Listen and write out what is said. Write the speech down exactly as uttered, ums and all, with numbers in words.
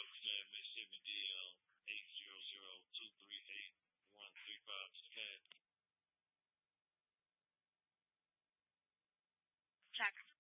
Flat Mississippi D L eight zero zero two three eight one three five ten. Check.